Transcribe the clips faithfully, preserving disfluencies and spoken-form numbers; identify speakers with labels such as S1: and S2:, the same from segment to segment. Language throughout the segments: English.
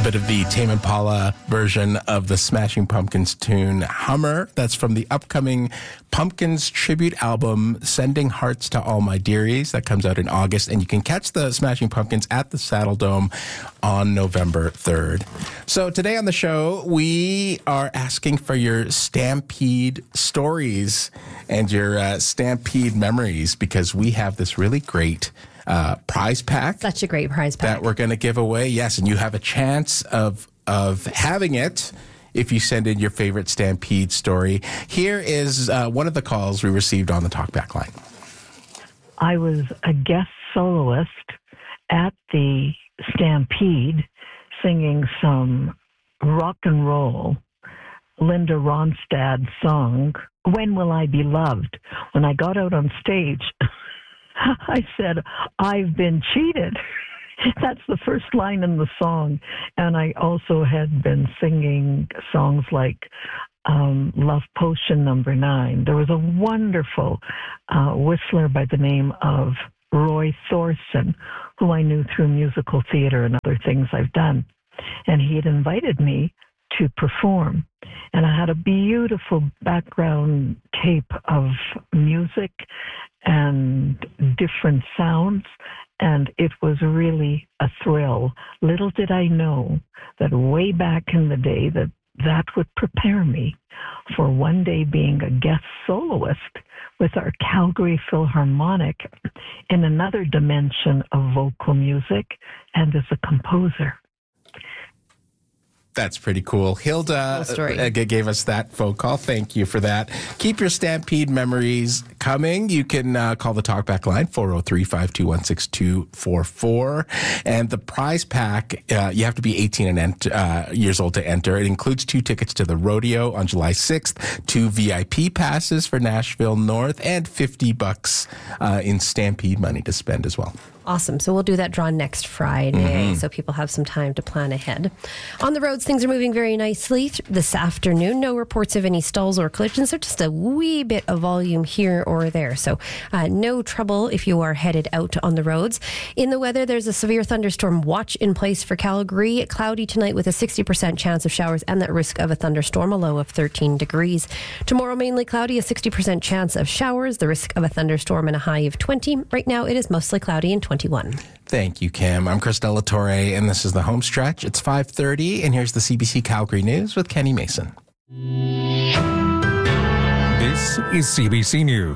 S1: bit of the Tame Impala version of the Smashing Pumpkins tune Hummer. That's from the upcoming Pumpkins tribute album, Sending Hearts to All My Dearies. That comes out in August, and you can catch the Smashing Pumpkins at the Saddle Dome on November third. So today on the show, we are asking for your Stampede stories and your uh, Stampede memories, because we have this really great uh, prize pack.
S2: Such a great prize pack.
S1: That we're going to give away. Yes, and you have a chance of of having it if you send in your favorite Stampede story. Here is uh, one of the calls we received on the Talkback line.
S3: I was a guest soloist at the Stampede singing some rock and roll Linda Ronstadt song, When Will I Be Loved? When I got out on stage, I said, I've been cheated. That's the first line in the song. And I also had been singing songs like um, Love Potion Number Nine. There was a wonderful uh, whistler by the name of Roy Thorson, who I knew through musical theater and other things I've done. And he had invited me to perform. And I had a beautiful background tape of music and different sounds, and it was really a thrill. Little did I know that way back in the day that that would prepare me for one day being a guest soloist with our Calgary Philharmonic in another dimension of vocal music and as a composer.
S1: That's pretty cool. Hilda uh, gave us that phone call. Thank you for that. Keep your Stampede memories coming. You can uh, call the Talkback line, four oh three, five two one, six two four four. And the prize pack, uh, you have to be eighteen and ent- uh, years old to enter. It includes two tickets to the rodeo on July sixth, two V I P passes for Nashville North, and fifty bucks uh, in Stampede money to spend as well.
S2: Awesome. So we'll do that draw next Friday, mm-hmm. so people have some time to plan ahead. On the roads, things are moving very nicely this afternoon. No reports of any stalls or collisions, so just a wee bit of volume here or there. So uh, no trouble if you are headed out on the roads. In the weather, there's a severe thunderstorm watch in place for Calgary. Cloudy tonight with a sixty percent chance of showers and the risk of a thunderstorm, a low of thirteen degrees. Tomorrow, mainly cloudy, a sixty percent chance of showers, the risk of a thunderstorm, and a high of twenty. Right now, it is mostly cloudy and twenty-one.
S1: Thank you, Kim. I'm Chris Delatorre, and this is The Home Stretch. It's five thirty, and here's the C B C Calgary News with Kenny Mason.
S4: This is C B C News.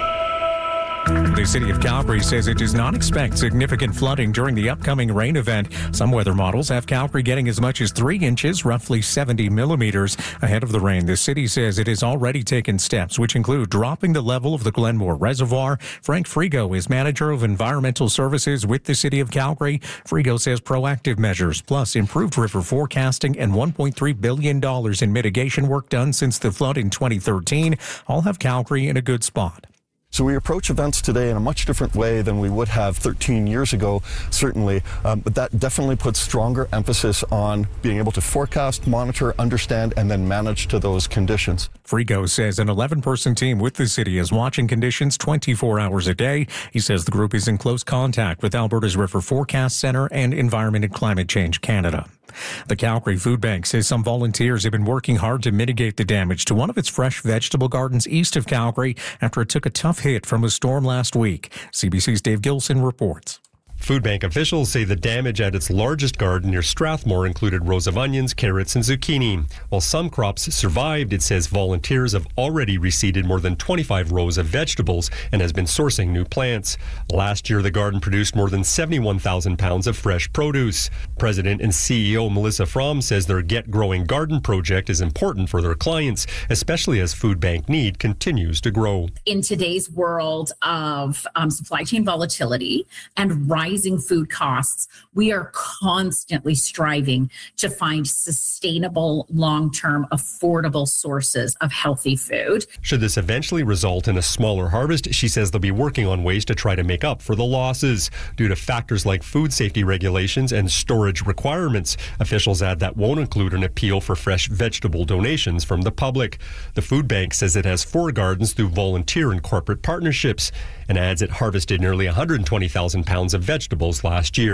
S4: The city of Calgary says it does not expect significant flooding during the upcoming rain event. Some weather models have Calgary getting as much as three inches, roughly seventy millimeters, ahead of the rain. The city says it has already taken steps, which include dropping the level of the Glenmore Reservoir. Frank Frigo is manager of environmental services with the city of Calgary. Frigo says proactive measures, plus improved river forecasting and one point three billion dollars in mitigation work done since the flood in twenty thirteen, all have Calgary in a good spot.
S5: So we approach events today in a much different way than we would have thirteen years ago, certainly. Um, but that definitely puts stronger emphasis on being able to forecast, monitor, understand, and then manage to those conditions.
S4: Frigo says an eleven-person team with the city is watching conditions twenty-four hours a day. He says the group is in close contact with Alberta's River Forecast Centre and Environment and Climate Change Canada. The Calgary Food Bank says some volunteers have been working hard to mitigate the damage to one of its fresh vegetable gardens east of Calgary after it took a tough hit from a storm last week. C B C's Dave Gilson reports.
S6: Food Bank officials say the damage at its largest garden near Strathmore included rows of onions, carrots, and zucchini. While some crops survived, it says volunteers have already reseeded more than twenty-five rows of vegetables and has been sourcing new plants. Last year, the garden produced more than seventy-one thousand pounds of fresh produce. President and C E O Melissa Fromm says their Get Growing Garden project is important for their clients, especially as food bank need continues to grow.
S7: In today's world of um, supply chain volatility and rising rising food costs, we are constantly striving to find sustainable, long-term, affordable sources of healthy food.
S6: Should this eventually result in a smaller harvest, she says they'll be working on ways to try to make up for the losses. Due to factors like food safety regulations and storage requirements, officials add that won't include an appeal for fresh vegetable donations from the public. The food bank says it has four gardens through volunteer and corporate partnerships, and adds it harvested nearly one hundred twenty thousand pounds of vegetables last year.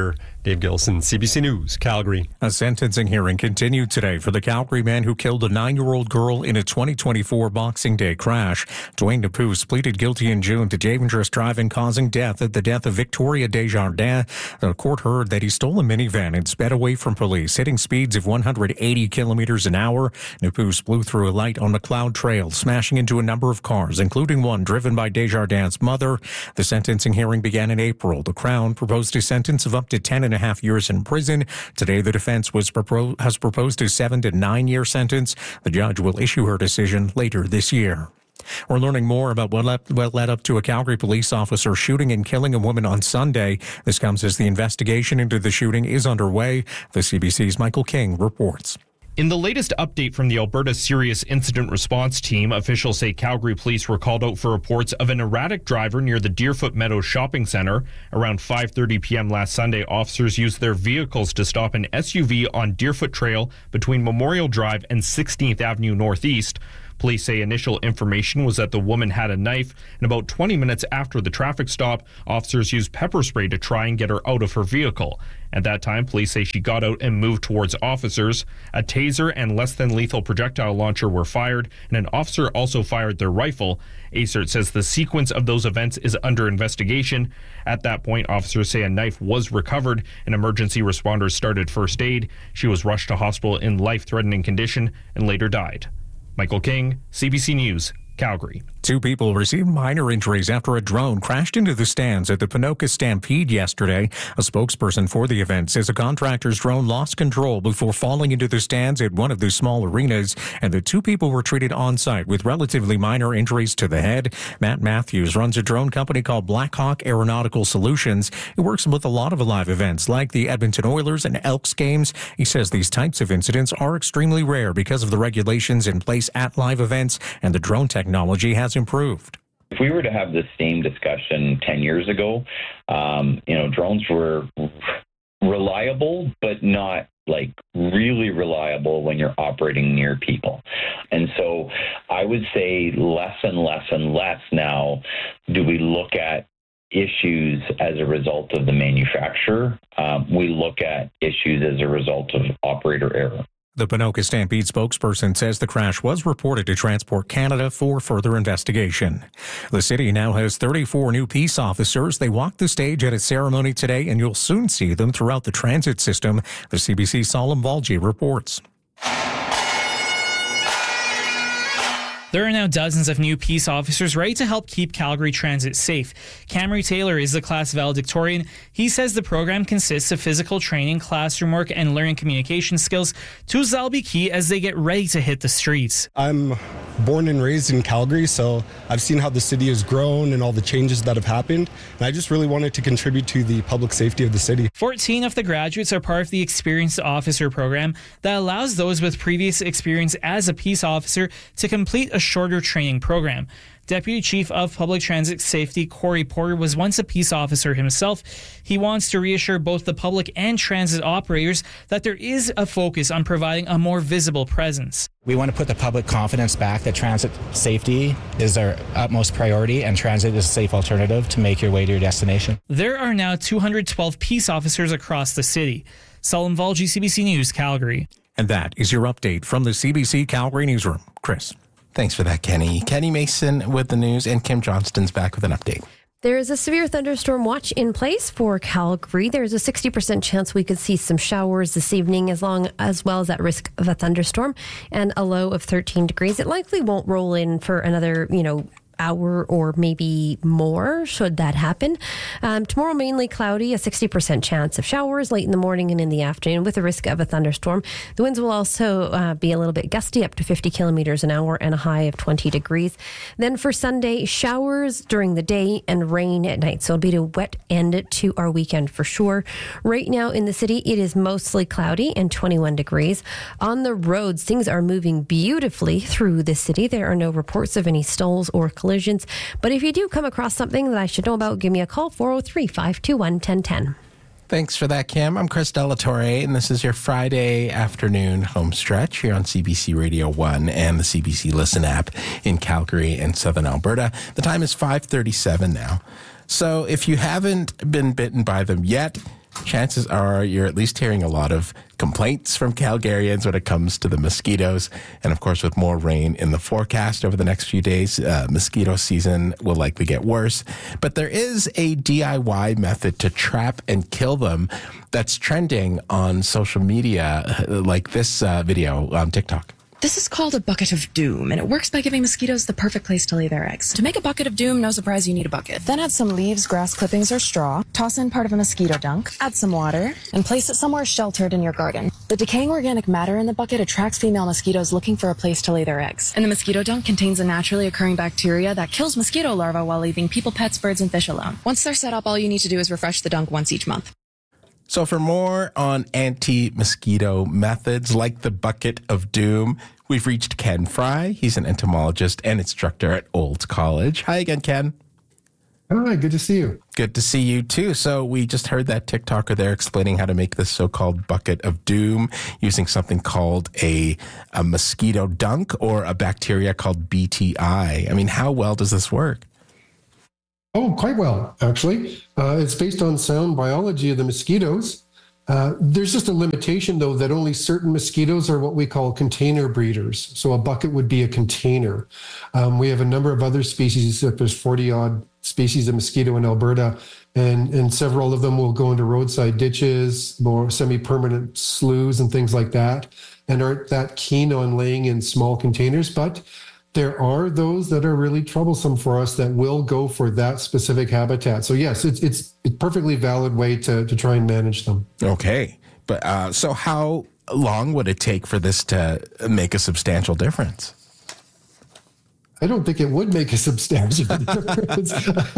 S6: Dave Gilson, C B C News, Calgary.
S4: A sentencing hearing continued today for the Calgary man who killed a nine-year-old girl in a twenty twenty-four Boxing Day crash. Dwayne Napus pleaded guilty in June to dangerous driving causing death at the death of Victoria Desjardins. The court heard that he stole a minivan and sped away from police, hitting speeds of one hundred eighty kilometers an hour. Napus blew through a light on McLeod Trail, smashing into a number of cars, including one driven by Desjardins' mother. The sentencing hearing began in April. The Crown proposed a sentence of up to ten and a half years in prison. Today, the defense was propo- has proposed a seven to nine year sentence. The judge will issue her decision later this year. We're learning more about what led, what led up to a Calgary police officer shooting and killing a woman on Sunday. This comes as the investigation into the shooting is underway. The C B C's Michael King reports.
S8: In the latest update from the Alberta Serious Incident Response Team, officials say Calgary police were called out for reports of an erratic driver near the Deerfoot Meadows Shopping Centre. Around five thirty p.m. last Sunday, officers used their vehicles to stop an S U V on Deerfoot Trail between Memorial Drive and sixteenth Avenue Northeast. Police say initial information was that the woman had a knife, and about twenty minutes after the traffic stop, officers used pepper spray to try and get her out of her vehicle. At that time, police say she got out and moved towards officers. A taser and less than lethal projectile launcher were fired, and an officer also fired their rifle. A C E R T says the sequence of those events is under investigation. At that point, officers say a knife was recovered, and emergency responders started first aid. She was rushed to hospital in life-threatening condition and later died. Michael King, C B C News, Calgary.
S4: Two people received minor injuries after a drone crashed into the stands at the Ponoka Stampede yesterday. A spokesperson for the event says a contractor's drone lost control before falling into the stands at one of the small arenas, and the two people were treated on-site with relatively minor injuries to the head. Matt Matthews runs a drone company called Blackhawk Aeronautical Solutions. He works with a lot of live events like the Edmonton Oilers and Elks games. He says these types of incidents are extremely rare because of the regulations in place at live events, and the drone technology has improved.
S9: If we were to have this same discussion ten years ago, um, you know, drones were reliable, but not like really reliable when you're operating near people. And so I would say less and less and less now do we look at issues as a result of the manufacturer. Um, we look at issues as a result of operator error.
S4: The Ponoka Stampede spokesperson says the crash was reported to Transport Canada for further investigation. The city now has thirty-four new peace officers. They walked the stage at a ceremony today, and you'll soon see them throughout the transit system. The C B C Salim Valji reports.
S10: There are now dozens of new peace officers ready to help keep Calgary Transit safe. Camry Taylor is the class valedictorian. He says the program consists of physical training, classroom work, and learning communication skills, tools that'll be key as they get ready to hit the streets.
S11: I'm born and raised in Calgary, so I've seen how the city has grown and all the changes that have happened, and I just really wanted to contribute to the public safety of the city.
S10: fourteen of the graduates are part of the Experienced Officer program that allows those with previous experience as a peace officer to complete a shorter training program. Deputy Chief of Public Transit Safety Corey Porter was once a peace officer himself. He wants to reassure both the public and transit operators that there is a focus on providing a more visible presence.
S12: We want to put the public confidence back that transit safety is our utmost priority, and transit is a safe alternative to make your way to your destination.
S10: There are now two hundred twelve peace officers across the city. Salim Valji, C B C News, Calgary.
S4: And that is your update from the C B C Calgary Newsroom. Chris.
S1: Thanks for that, Kenny. Kenny Mason with the news, and Kim Johnston's back with an update.
S2: There is a severe thunderstorm watch in place for Calgary. There's a sixty percent chance we could see some showers this evening, as long as well as that risk of a thunderstorm, and a low of thirteen degrees. It likely won't roll in for another, you know, hour or maybe more should that happen. Um, tomorrow mainly cloudy, a sixty percent chance of showers late in the morning and in the afternoon with a risk of a thunderstorm. The winds will also uh, be a little bit gusty, up to fifty kilometers an hour, and a high of twenty degrees. Then for Sunday, showers during the day and rain at night. So it'll be a wet end to our weekend for sure. Right now in the city, it is mostly cloudy and twenty-one degrees. On the roads, things are moving beautifully through the city. There are no reports of any stalls or collisions. But if you do come across something that I should know about, give me a call, four oh three, five two one, one oh one oh.
S1: Thanks for that, Kim. I'm Chris Delatorre, and this is your Friday afternoon home stretch here on C B C Radio one and the C B C Listen app in Calgary and Southern Alberta. The time is five thirty-seven now. So if you haven't been bitten by them yet, chances are you're at least hearing a lot of complaints from Calgarians when it comes to the mosquitoes. And of course, with more rain in the forecast over the next few days, uh, mosquito season will likely get worse. But there is a D I Y method to trap and kill them that's trending on social media, like this uh, video on TikTok.
S13: This is called a bucket of doom, and it works by giving mosquitoes the perfect place to lay their eggs. To make a bucket of doom, no surprise, you need a bucket. Then add some leaves, grass clippings, or straw. Toss in part of a mosquito dunk. Add some water, and place it somewhere sheltered in your garden. The decaying organic matter in the bucket attracts female mosquitoes looking for a place to lay their eggs. And the mosquito dunk contains a naturally occurring bacteria that kills mosquito larvae while leaving people, pets, birds, and fish alone. Once they're set up, all you need to do is refresh the dunk once each month.
S1: So for more on anti-mosquito methods like the bucket of doom, we've reached Ken Fry. He's an entomologist and instructor at Olds College. Hi again, Ken.
S14: Hi, good to see you.
S1: Good to see you too. So we just heard that TikToker there explaining how to make this so-called bucket of doom using something called a, a mosquito dunk or a bacteria called B T I. I mean, how well does this work?
S14: Oh, quite well, actually. Uh, it's based on sound biology of the mosquitoes. Uh, there's just a limitation, though, that only certain mosquitoes are what we call container breeders. So a bucket would be a container. Um, we have a number of other species. There's forty-odd species of mosquito in Alberta, and, and several of them will go into roadside ditches, more semi-permanent sloughs and things like that, and aren't that keen on laying in small containers. But there are those that are really troublesome for us that will go for that specific habitat. So yes, it's it's a perfectly valid way to, to try and manage them.
S1: Okay. But uh, so how long would it take for this to make a substantial difference?
S14: I don't think it would make a substantial difference.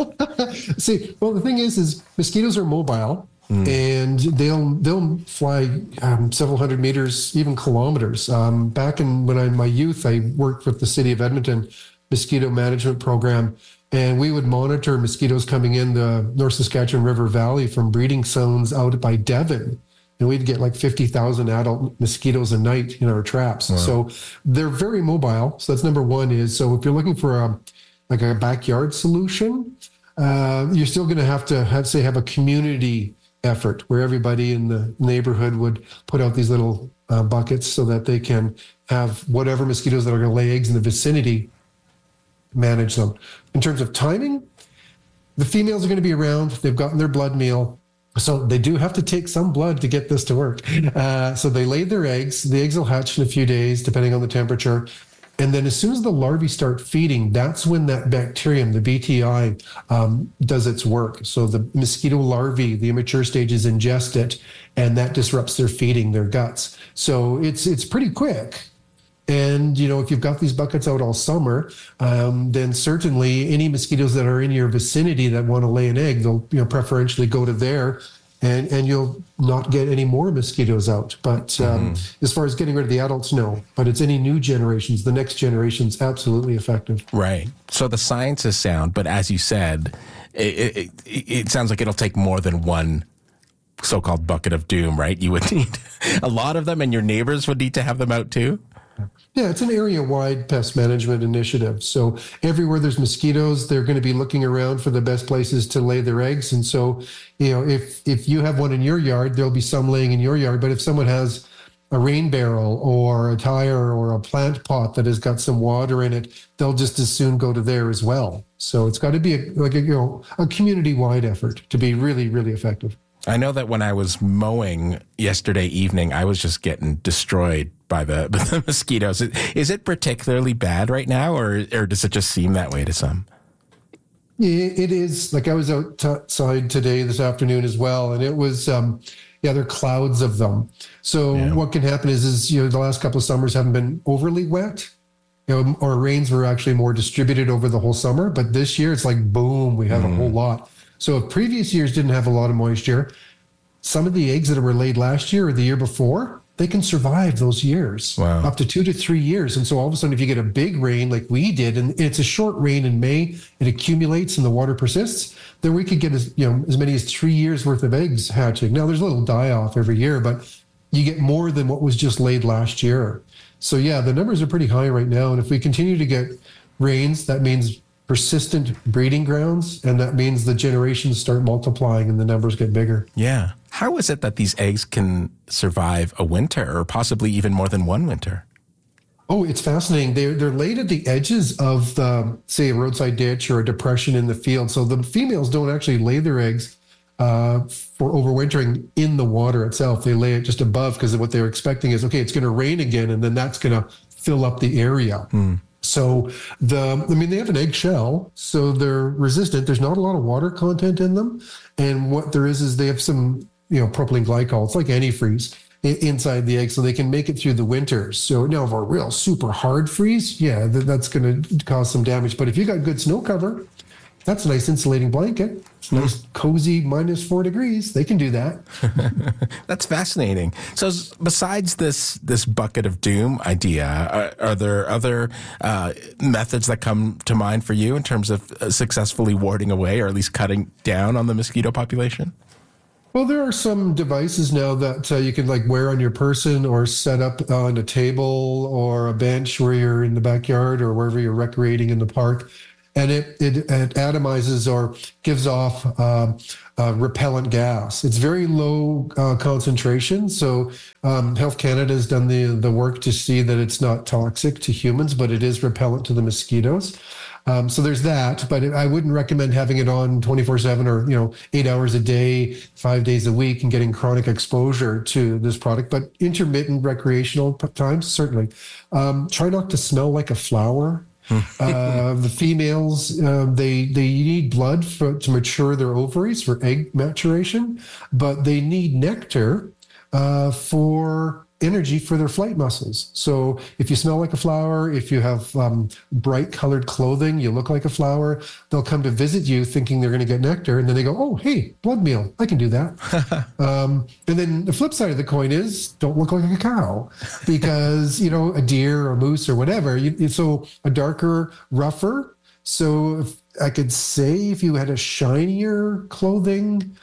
S14: See, well, the thing is, is mosquitoes are mobile. Mm. And they'll they'll fly um, several hundred meters, even kilometers. Um, back in when I in my youth, I worked with the City of Edmonton mosquito management program, and we would monitor mosquitoes coming in the North Saskatchewan River Valley from breeding zones out by Devon, and we'd get like fifty thousand adult mosquitoes a night in our traps. Wow. So they're very mobile. So that's number one. Is so if you're looking for a like a backyard solution, uh, you're still going to have to have say have a community effort where everybody in the neighborhood would put out these little uh, buckets so that they can have whatever mosquitoes that are going to lay eggs in the vicinity, manage them. In terms of timing, the females are going to be around. They've gotten their blood meal. So they do have to take some blood to get this to work. Uh, so they lay their eggs. The eggs will hatch in a few days, depending on the temperature. And then as soon as the larvae start feeding, that's when that bacterium, the B T I, um, does its work. So the mosquito larvae, the immature stages, ingest it, and that disrupts their feeding, their guts. So it's it's pretty quick. And, you know, if you've got these buckets out all summer, um, then certainly any mosquitoes that are in your vicinity that want to lay an egg, they'll, you know, preferentially go to there. And, and you'll not get any more mosquitoes out. But um, mm. as far as getting rid of the adults, no. But it's any new generations. The next generation's absolutely effective.
S1: Right. So the science is sound, but as you said, it, it, it sounds like it'll take more than one so-called bucket of doom, right? You would need a lot of them, and your neighbors would need to have them out too?
S14: Yeah, it's an area-wide pest management initiative. So everywhere there's mosquitoes, they're going to be looking around for the best places to lay their eggs. And so, you know, if if you have one in your yard, there'll be some laying in your yard. But if someone has a rain barrel or a tire or a plant pot that has got some water in it, they'll just as soon go to there as well. So it's got to be a, like a, you know, a community-wide effort to be really, really effective.
S1: I know that when I was mowing yesterday evening, I was just getting destroyed by the, by the mosquitoes. Is it particularly bad right now, or, or does it just seem that way to some?
S14: It is. Like I was outside today, this afternoon as well, and it was, um, yeah, there are clouds of them. So yeah. What can happen is, is, you know, the last couple of summers haven't been overly wet. You know, our rains were actually more distributed over the whole summer, but this year it's like, boom, we have mm. a whole lot. So if previous years didn't have a lot of moisture, some of the eggs that were laid last year or the year before, they can survive those years, wow. up to two to three years. And so all of a sudden, if you get a big rain like we did, and it's a short rain in May, it accumulates and the water persists, then we could get as, you know, as many as three years worth of eggs hatching. Now there's a little die off every year, but you get more than what was just laid last year. So yeah, the numbers are pretty high right now. And if we continue to get rains, that means persistent breeding grounds, and that means the generations start multiplying and the numbers get bigger.
S1: Yeah. How is it that these eggs can survive a winter or possibly even more than one winter?
S14: Oh, it's fascinating. They're, they're laid at the edges of, the, say, a roadside ditch or a depression in the field. So the females don't actually lay their eggs uh, for overwintering in the water itself. They lay it just above because what they're expecting is, okay, it's going to rain again, and then that's going to fill up the area. Hmm. So the, I mean, they have an egg shell, so they're resistant. There's not a lot of water content in them. And what there is, is they have some, you know, propylene glycol. It's like antifreeze inside the egg, so they can make it through the winters. So now if a real super hard freeze, yeah, th- that's going to cause some damage. But if you got good snow cover, that's a nice insulating blanket. It's nice, cozy, minus four degrees. They can do that.
S1: That's fascinating. So besides this this bucket of doom idea, are, are there other uh, methods that come to mind for you in terms of successfully warding away or at least cutting down on the mosquito population?
S14: Well, there are some devices now that uh, you can like wear on your person or set up on a table or a bench where you're in the backyard or wherever you're recreating in the park. And it, it, it atomizes or gives off uh, uh, repellent gas. It's very low uh, concentration. So um, Health Canada has done the, the work to see that it's not toxic to humans, but it is repellent to the mosquitoes. Um, so there's that, but I wouldn't recommend having it on twenty-four seven or, you know, eight hours a day, five days a week and getting chronic exposure to this product. But intermittent recreational times, certainly. Um, try not to smell like a flower. uh, the females, uh, they they need blood for, to mature their ovaries for egg maturation, but they need nectar uh, for energy for their flight muscles. So if you smell like a flower, if you have um, bright colored clothing, you look like a flower, they'll come to visit you thinking they're going to get nectar. And then they go, oh, hey, blood meal. I can do that. um, and then the flip side of the coin is don't look like a cow because, you know, a deer or a moose or whatever. You, so a darker, rougher. So if I could say if you had a shinier clothing,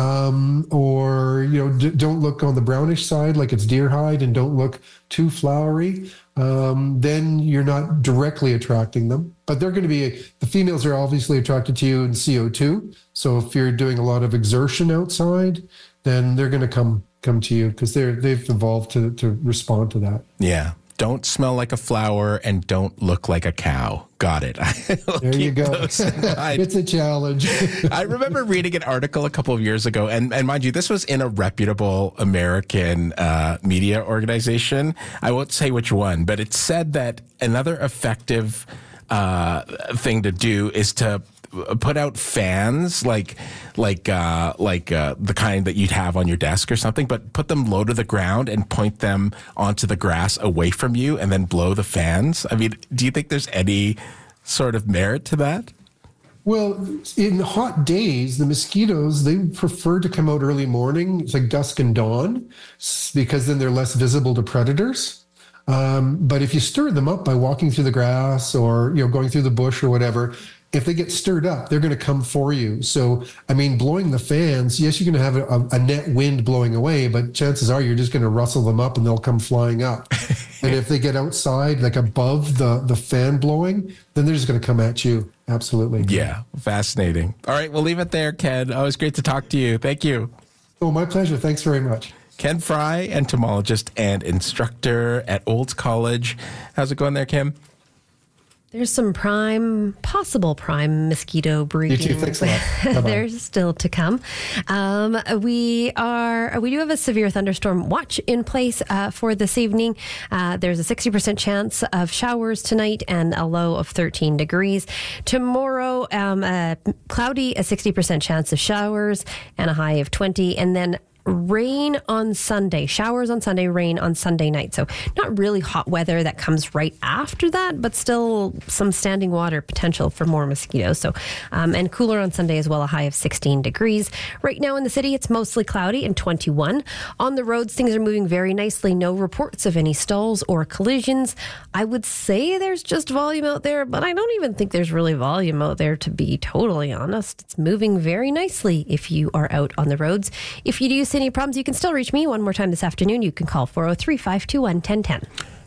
S14: um, or, you know, d- don't look on the brownish side like it's deer hide and don't look too flowery, um, then you're not directly attracting them. But they're going to be, the females are obviously attracted to you in C O two. So if you're doing a lot of exertion outside, then they're going to come come to you because they're they've evolved to, to respond to that.
S1: Yeah. Don't smell like a flower and don't look like a cow. Got it.
S14: There you go. It's a challenge.
S1: I remember reading an article a couple of years ago, and, and mind you, this was in a reputable American uh, media organization. I won't say which one, but it said that another effective uh, thing to do is to put out fans like like uh, like uh, the kind that you'd have on your desk or something, but put them low to the ground and point them onto the grass away from you and then blow the fans. I mean, do you think there's any sort of merit to that?
S14: Well, in hot days, the mosquitoes, they prefer to come out early morning. It's like dusk and dawn because then they're less visible to predators. Um, but if you stir them up by walking through the grass or, you know, going through the bush or whatever, if they get stirred up, they're going to come for you. So, I mean, blowing the fans, yes, you're going to have a, a net wind blowing away, but chances are you're just going to rustle them up and they'll come flying up. And if they get outside, like above the, the fan blowing, then they're just going to come at you. Absolutely.
S1: Yeah, fascinating. All right, we'll leave it there, Ken. Always great to talk to you. Thank you.
S14: Oh, my pleasure. Thanks very much.
S1: Ken Fry, entomologist and instructor at Olds College. How's it going there, Kim?
S2: There's some prime, possible prime mosquito breeding.
S14: You too. Thanks a lot.
S2: There's still to come. Um, we are, we do have a severe thunderstorm watch in place uh, for this evening. Uh, there's a sixty percent chance of showers tonight and a low of thirteen degrees. Tomorrow, um, uh, cloudy, a sixty percent chance of showers and a high of twenty. And then rain on Sunday, showers on Sunday, rain on Sunday night. So not really hot weather that comes right after that, but still some standing water potential for more mosquitoes. So, um, and cooler on Sunday as well, a high of sixteen degrees. Right now in the city, it's mostly cloudy and twenty-one. On the roads, things are moving very nicely. No reports of any stalls or collisions. I would say there's just volume out there, but I don't even think there's really volume out there, to be totally honest. It's moving very nicely if you are out on the roads. If you do any problems, you can still reach me one more time this afternoon. You can call four oh three, five two one, one oh one oh.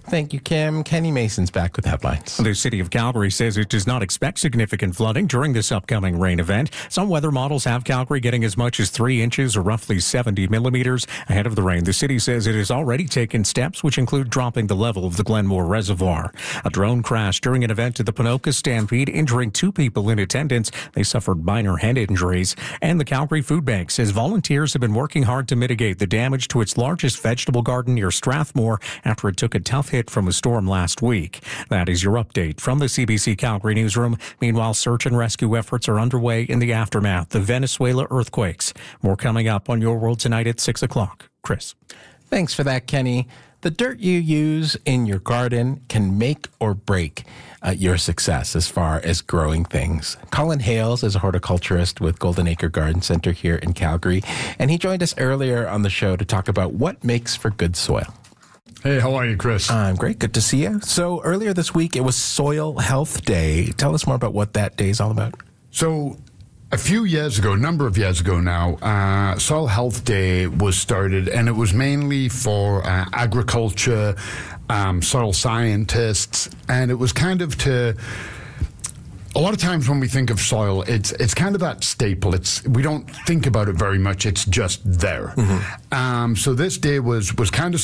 S1: Thank you, Kim. Kenny Mason's back with headlines.
S4: The city of Calgary says it does not expect significant flooding during this upcoming rain event. Some weather models have Calgary getting as much as three inches or roughly seventy millimeters ahead of the rain. The city says it has already taken steps which include dropping the level of the Glenmore Reservoir. A drone crashed during an event at the Ponoka Stampede, injuring two people in attendance. They suffered minor head injuries. And the Calgary Food Bank says volunteers have been working hard to mitigate the damage to its largest vegetable garden near Strathmore after it took a tough hit from a storm last week. That is your update from the C B C Calgary newsroom. Meanwhile, search and rescue efforts are underway in the aftermath of Venezuela earthquakes. More coming up on Your World Tonight at six o'clock. Chris.
S1: Thanks for that, Kenny. The dirt you use in your garden can make or break uh, your success as far as growing things. Colin Hales is a horticulturist with Golden Acre Garden Center here in Calgary, and he joined us earlier on the show to talk about what makes for good soil.
S15: Hey, how are you, Chris?
S1: I'm great. Good to see you. So earlier this week, it was Soil Health Day. Tell us more about what that day is all about.
S15: So a few years ago, a number of years ago now, uh, Soil Health Day was started, and it was mainly for uh, agriculture, um, soil scientists, and it was kind of to... A lot of times when we think of soil, it's it's kind of that staple. It's we don't think about it very much. It's just there. Mm-hmm. Um, so this day was was kind of